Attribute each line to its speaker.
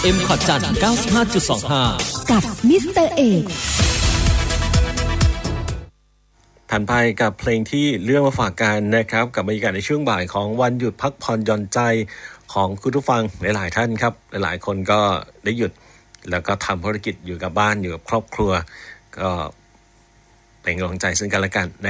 Speaker 1: FM ขอจันทร์ 95.25
Speaker 2: กับมิสเตอร์เอก
Speaker 3: ผ่านไปกับเพลงที่เลือกมาฝากกันนะครับกับบรรยากาศในช่วงบ่ายของวันหยุดพักผ่อนหย่อนใจของคุณผู้ฟังหลายๆท่านครับหลายๆคนก็ได้หยุดแล้วก็ทำภารกิจอยู่กับบ้านอยู่กับครอบครัวก็เป็นกำลังใจซึ่งกันและกัน